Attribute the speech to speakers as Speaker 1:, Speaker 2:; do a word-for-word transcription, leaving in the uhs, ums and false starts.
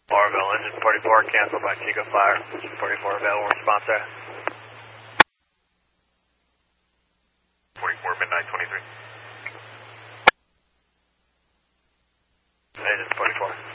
Speaker 1: Barville, engine forty-four, canceled by Chico Fire. Engine forty-four, available response there.
Speaker 2: forty-four, midnight twenty-three.
Speaker 1: Engine forty-four.